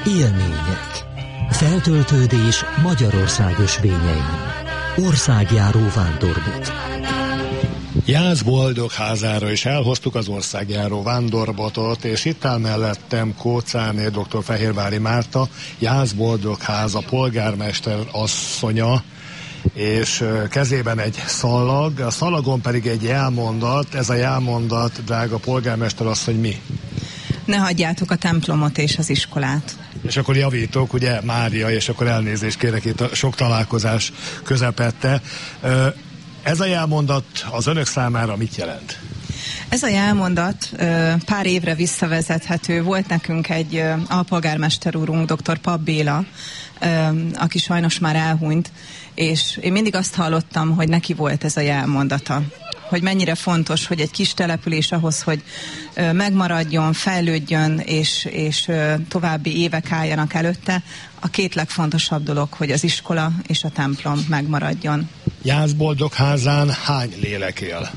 Élmények. Feltöltődés Magyarország ösvényein. Országjáró vándorbolt. Jász-Boldogházára is elhoztuk az országjáró vándorbotot, és itt áll mellettem Kócáné dr. Fehérvári Márta, Jász-Boldogháza polgármester asszonya, és kezében egy szallag, a szalagon pedig egy jelmondat. Ez a jelmondat, drága polgármester asszony, mi? Ne hagyjátok a templomot és az iskolát. És akkor javítok, ugye, Mária, és akkor elnézést kérek itt a sok találkozás közepette. Ez a jelmondat az önök számára mit jelent? Ez a jelmondat pár évre visszavezethető. Volt nekünk egy alpolgármester úrunk, dr. Papp Béla, aki sajnos már elhunyt, és én mindig azt hallottam, hogy neki volt ez a jelmondata. Hogy mennyire fontos, hogy egy kis település ahhoz, hogy megmaradjon, fejlődjön, és további évek álljanak előtte, a két legfontosabb dolog, hogy az iskola és a templom megmaradjon. Jász-Boldogházzán hány lélek él?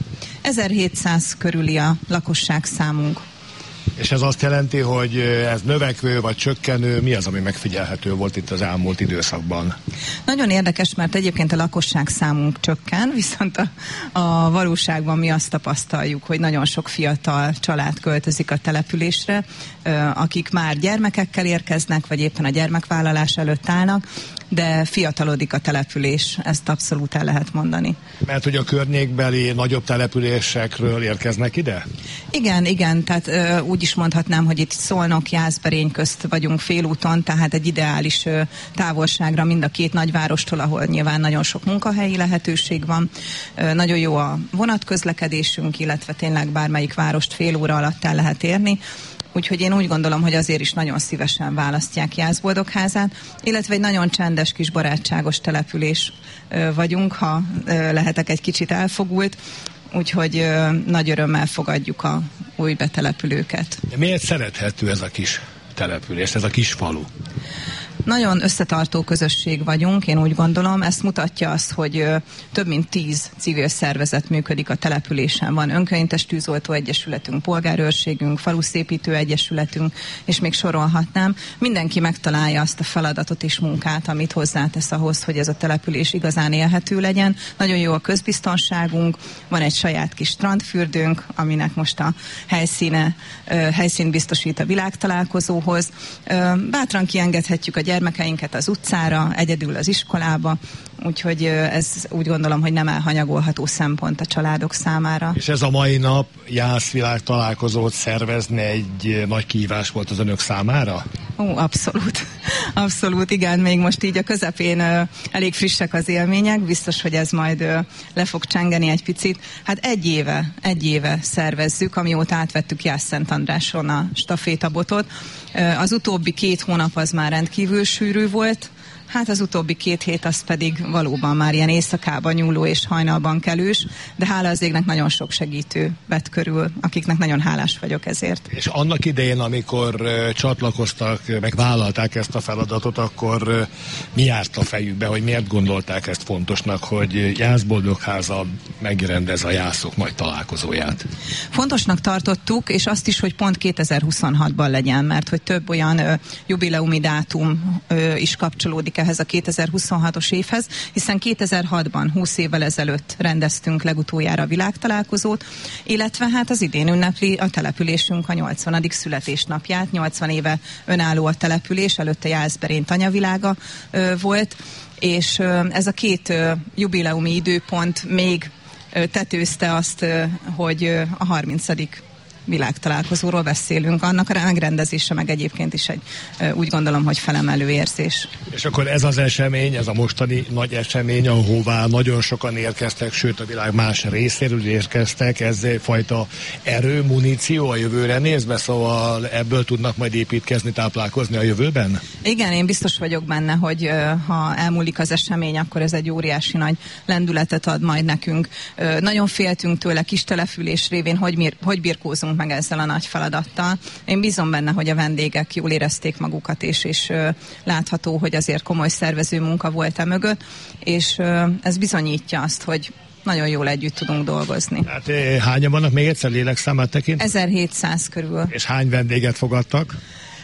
1700 körüli a lakosság számunk. És ez azt jelenti, hogy ez növekvő vagy csökkenő, mi az, ami megfigyelhető volt itt az elmúlt időszakban? Nagyon érdekes, mert egyébként a lakosság számunk csökken, viszont a valóságban mi azt tapasztaljuk, hogy nagyon sok fiatal család költözik a településre, akik már gyermekekkel érkeznek, vagy éppen a gyermekvállalás előtt állnak, de fiatalodik a település, ezt abszolút el lehet mondani. Mert hogy a környékbeli nagyobb településekről érkeznek ide? Igen, tehát úgy is mondhatnám, hogy itt Szolnok, Jászberény közt vagyunk félúton, tehát egy ideális távolságra mind a két nagyvárostól, ahol nyilván nagyon sok munkahelyi lehetőség van. Nagyon jó a vonatközlekedésünk, illetve tényleg bármelyik várost fél óra alatt el lehet érni. Úgyhogy én úgy gondolom, hogy azért is nagyon szívesen választják Jász-Boldogházát, illetve egy nagyon csendes kis barátságos település vagyunk, ha lehetek egy kicsit elfogult, úgyhogy nagy örömmel fogadjuk a új betelepülőket. De miért szerethető ez a kis település, ez a kis falu? Nagyon összetartó közösség vagyunk, én úgy gondolom. Ezt mutatja azt, hogy több mint 10 civil szervezet működik a településen. Van önkéntes tűzoltó egyesületünk, polgárőrségünk, faluszépítő egyesületünk, és még sorolhatnám. Mindenki megtalálja azt a feladatot és munkát, amit hozzátesz ahhoz, hogy ez a település igazán élhető legyen. Nagyon jó a közbiztonságunk, van egy saját kis strandfürdőnk, aminek most a helyszínt biztosít a világtalálkozóhoz. Bátran kiengedhetjük a gyermekeinket az utcára, egyedül az iskolába, úgyhogy ez úgy gondolom, hogy nem elhanyagolható szempont a családok számára. És ez a mai nap Jász világtalálkozót szervezni egy nagy kihívás volt az önök számára? Abszolút, igen, még most így a közepén elég frissek az élmények, biztos, hogy ez majd le fog csengeni egy picit. Hát egy éve szervezzük, amióta átvettük Jász-Szentandráson a stafétabotot. Az utóbbi 2 hónap az már rendkívül sűrű volt, hát az utóbbi 2 hét az pedig valóban már ilyen éjszakában nyúló és hajnalban kelős, de hála az égnek nagyon sok segítő vett körül, akiknek nagyon hálás vagyok ezért. És annak idején, amikor csatlakoztak, meg vállalták ezt a feladatot, akkor mi járt a fejükbe, hogy miért gondolták ezt fontosnak, hogy Jász-Boldogháza megrendez a jászok nagy találkozóját? Fontosnak tartottuk, és azt is, hogy pont 2026-ban legyen, mert hogy több olyan jubileumi dátum is kapcsolódik ehhez a 2026-os évhez, hiszen 2006-ban, 20 évvel ezelőtt rendeztünk legutoljára a világtalálkozót, illetve hát az idén ünnepli a településünk a 80. születésnapját, 80 éve önálló a település, előtte Jászberény tanyavilága volt, és ez a 2 jubileumi időpont még tetőzte azt, hogy a 30. világtalálkozóról beszélünk, annak a megrendezése meg egyébként is egy úgy gondolom, hogy felemelő érzés. És akkor ez az esemény, ez a mostani nagy esemény, ahová nagyon sokan érkeztek, sőt a világ más részéről érkeztek, ez fajta erő, muníció a jövőre nézve, szóval ebből tudnak majd építkezni, táplálkozni a jövőben? Igen, én biztos vagyok benne, hogy ha elmúlik az esemény, akkor ez egy óriási nagy lendületet ad majd nekünk. Nagyon féltünk tőle kis település révén, hogy birkózunk meg ezzel a nagy feladattal. Én bízom benne, hogy a vendégek jól érezték magukat, és látható, hogy azért komoly szervező munka volt e mögött, és ez bizonyítja azt, hogy nagyon jól együtt tudunk dolgozni. Hát hányan vannak még egyszer lélekszámát tekintve? 1700 körül. És hány vendéget fogadtak?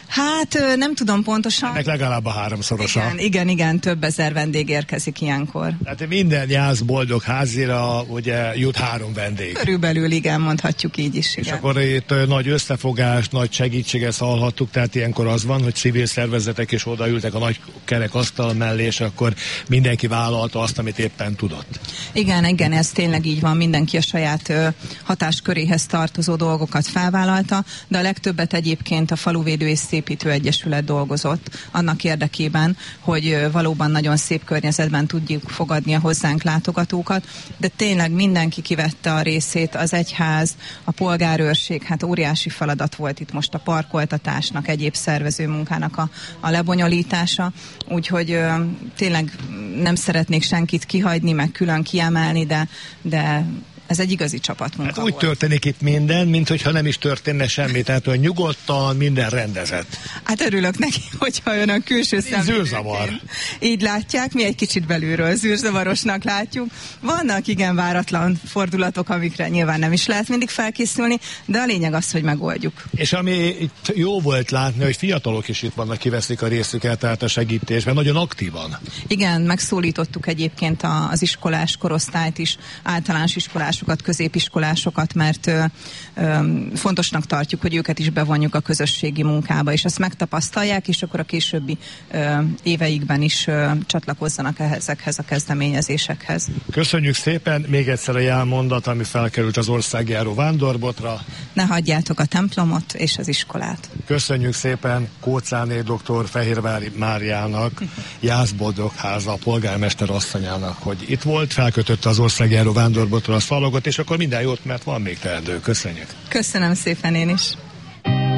Hát nem tudom pontosan. Ennek legalább a 3-szorosa. Igen, több ezer vendég érkezik ilyenkor. Tehát minden Jász Boldog házira ugye jut 3 vendég. Körülbelül igen, mondhatjuk így is. És igen. akkor itt nagy összefogás, nagy segítséget hallhattuk, tehát ilyenkor az van, hogy civil szervezetek is odaültek a nagy kerekasztal mellé, és akkor mindenki vállalta azt, amit éppen tudott. Igen, ez tényleg így van, mindenki a saját hatásköréhez tartozó dolgokat felvállalta, de a legtöbbet egyébként a Faluvédő és Szépítő Egyesület dolgozott annak érdekében, hogy valóban nagyon szép környezetben tudjuk fogadni a hozzánk látogatókat, de tényleg mindenki kivette a részét, az egyház, a polgárőrség, hát óriási feladat volt itt most a parkoltatásnak, egyéb szervező munkának a lebonyolítása, úgyhogy tényleg nem szeretnék senkit kihagyni, meg külön kiemelni, de ez egy igazi csapatmunka hát úgy volt. Történik itt minden, mintha nem is történne semmi, tehát olyan nyugodtan, minden rendezett. Hát örülök neki, hogyha önök külső zűrzavar. Így látják, mi egy kicsit belülről zűrzavarosnak látjuk. Vannak igen váratlan fordulatok, amikre nyilván nem is lehet mindig felkészülni, de a lényeg az, hogy megoldjuk. És ami itt jó volt látni, hogy fiatalok is itt vannak, kiveszik a részüket, tehát a segítésben, nagyon aktívan. Igen, megszólítottuk egyébként az iskolás korosztályt is, általános iskolás középiskolásokat, mert fontosnak tartjuk, hogy őket is bevonjuk a közösségi munkába, és ezt megtapasztalják, és akkor a későbbi éveikben is csatlakozzanak ezekhez a kezdeményezésekhez. Köszönjük szépen, még egyszer a jelmondat, ami felkerült az országjáró vándorbotra. Ne hagyjátok a templomot és az iskolát. Köszönjük szépen Kóczáné dr. Fehérvári Máriának, Jász Boldog háza polgármester asszonyának, hogy itt volt, felkötötte az országjáró vándorbotra a szalagot, és akkor minden jót, mert van még teendő. Köszönjük. Köszönöm szépen én is.